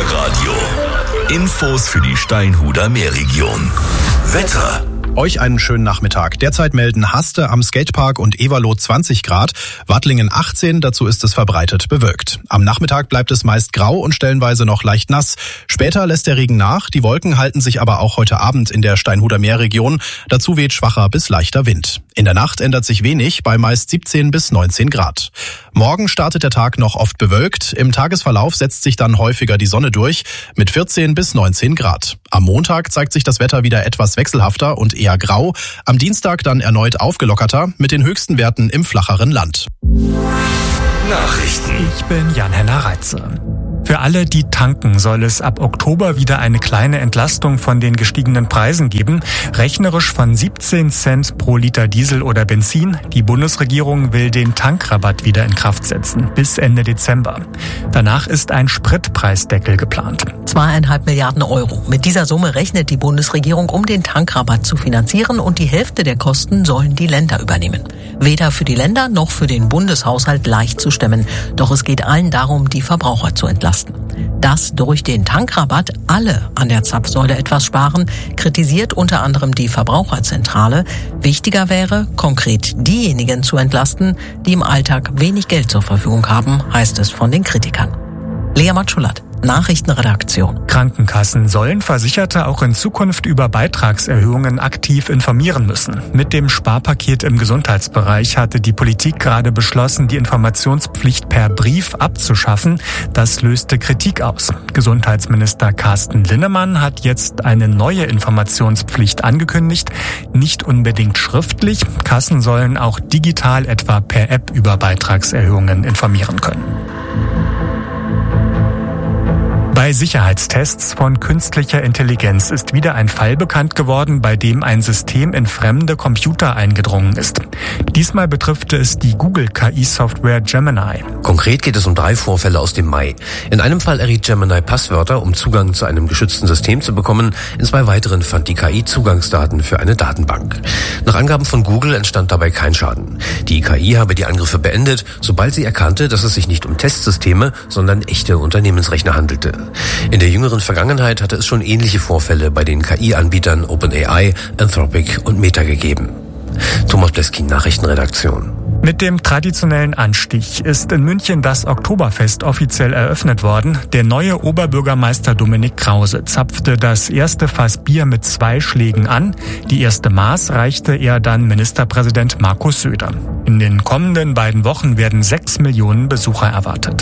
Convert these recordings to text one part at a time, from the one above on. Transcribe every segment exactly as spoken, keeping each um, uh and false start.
Meerradio. Infos für die Steinhuder Meerregion. Wetter. Euch einen schönen Nachmittag. Derzeit melden Haste am Skatepark und Everloh zwanzig Grad, Wattlingen achtzehn, dazu ist es verbreitet bewölkt. Am Nachmittag bleibt es meist grau und stellenweise noch leicht nass. Später lässt der Regen nach, die Wolken halten sich aber auch heute Abend in der Steinhuder Meerregion. Dazu weht schwacher bis leichter Wind. In der Nacht ändert sich wenig, bei meist siebzehn bis neunzehn Grad. Morgen startet der Tag noch oft bewölkt. Im Tagesverlauf setzt sich dann häufiger die Sonne durch mit vierzehn bis neunzehn Grad. Am Montag zeigt sich das Wetter wieder etwas wechselhafter und eher grau. Am Dienstag dann erneut aufgelockerter mit den höchsten Werten im flacheren Land. Nachrichten. Ich bin Jan-Henner Reitze. Für alle, die tanken, soll es ab Oktober wieder eine kleine Entlastung von den gestiegenen Preisen geben. Rechnerisch von siebzehn Cent pro Liter Diesel oder Benzin. Die Bundesregierung will den Tankrabatt wieder in Kraft setzen, bis Ende Dezember. Danach ist ein Spritpreisdeckel geplant. Zweieinhalb Milliarden Euro. Mit dieser Summe rechnet die Bundesregierung, um den Tankrabatt zu finanzieren, und die Hälfte der Kosten sollen die Länder übernehmen. Weder für die Länder noch für den Bundeshaushalt leicht zu stemmen. Doch es geht allen darum, die Verbraucher zu entlasten. Dass durch den Tankrabatt alle an der Zapfsäule etwas sparen, kritisiert unter anderem die Verbraucherzentrale. Wichtiger wäre, konkret diejenigen zu entlasten, die im Alltag wenig Geld zur Verfügung haben, heißt es von den Kritikern. Lea Matschulat, Nachrichtenredaktion. Krankenkassen sollen Versicherte auch in Zukunft über Beitragserhöhungen aktiv informieren müssen. Mit dem Sparpaket im Gesundheitsbereich hatte die Politik gerade beschlossen, die Informationspflicht per Brief abzuschaffen. Das löste Kritik aus. Gesundheitsminister Carsten Linnemann hat jetzt eine neue Informationspflicht angekündigt. Nicht unbedingt schriftlich. Kassen sollen auch digital, etwa per App, über Beitragserhöhungen informieren können. Bei Sicherheitstests von künstlicher Intelligenz ist wieder ein Fall bekannt geworden, bei dem ein System in fremde Computer eingedrungen ist. Diesmal betrifft es die Google-K I-Software Gemini. Konkret geht es um drei Vorfälle aus dem Mai. In einem Fall erriet Gemini Passwörter, um Zugang zu einem geschützten System zu bekommen. In zwei weiteren fand die K I Zugangsdaten für eine Datenbank. Nach Angaben von Google entstand dabei kein Schaden. Die K I habe die Angriffe beendet, sobald sie erkannte, dass es sich nicht um Testsysteme, sondern echte Unternehmensrechner handelte. In der jüngeren Vergangenheit hatte es schon ähnliche Vorfälle bei den K I-Anbietern OpenAI, Anthropic und Meta gegeben. Thomas Bleskin, Nachrichtenredaktion. Mit dem traditionellen Anstich ist in München das Oktoberfest offiziell eröffnet worden. Der neue Oberbürgermeister Dominik Krause zapfte das erste Fass Bier mit zwei Schlägen an. Die erste Maß reichte er dann Ministerpräsident Markus Söder. In den kommenden beiden Wochen werden sechs Millionen Besucher erwartet.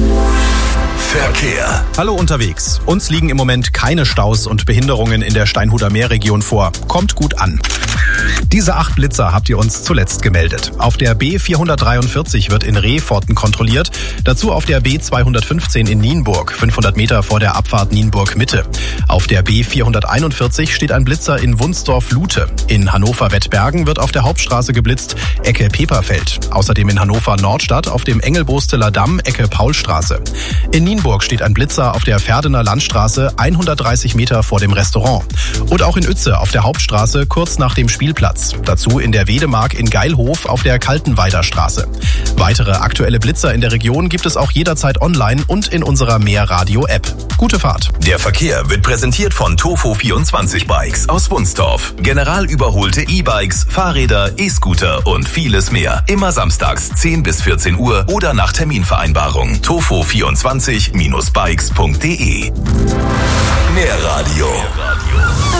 Verkehr. Hallo unterwegs. Uns liegen im Moment keine Staus und Behinderungen in der Steinhuder Meerregion vor. Kommt gut an. Diese acht Blitzer habt ihr uns zuletzt gemeldet. Auf der B vierhundertdreiundvierzig wird in Rehforten kontrolliert. Dazu auf der B zweihundertfünfzehn in Nienburg, fünfhundert Meter vor der Abfahrt Nienburg Mitte. Auf der B vierhunderteinundvierzig steht ein Blitzer in Wunsdorf-Lute. In Hannover-Wettbergen wird auf der Hauptstraße geblitzt, Ecke Peperfeld. Außerdem in Hannover-Nordstadt auf dem Engelbosteler Damm, Ecke Paulstraße. In Nienburg steht ein Blitzer auf der Verdener Landstraße, hundertdreißig Meter vor dem Restaurant. Und auch in Uetze auf der Hauptstraße, kurz nach dem Spielplatz. Dazu in der Wedemark in Geilhof auf der Kaltenweider Straße. Weitere aktuelle Blitzer in der Region gibt es auch jederzeit online und in unserer Meerradio-App. Gute Fahrt. Der Verkehr wird präsentiert von Tofo vierundzwanzig Bikes aus Wunsdorf. General überholte E-Bikes, Fahrräder, E-Scooter und vieles mehr. Immer samstags zehn bis vierzehn Uhr oder nach Terminvereinbarung. Tofo vierundzwanzig Bikes punkt de. Meerradio.